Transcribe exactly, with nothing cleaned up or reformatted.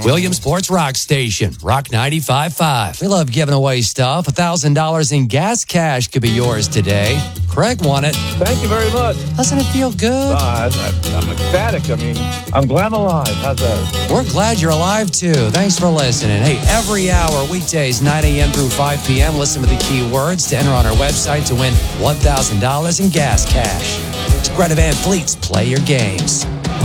Williamsport's Rock Station, Rock ninety-five point five. We love giving away stuff. one thousand dollars in gas cash could be yours today. Craig won it. Thank you very much. Doesn't it feel good? Uh, I, I'm ecstatic. I mean, I'm glad I'm alive. How's that? We're glad you're alive, too. Thanks for listening. Hey, every hour, weekdays, nine a.m. through five p.m., listen to the keywords to enter on our website to win one thousand dollars in gas cash. It's Greta Van Fleet's Play Your Games.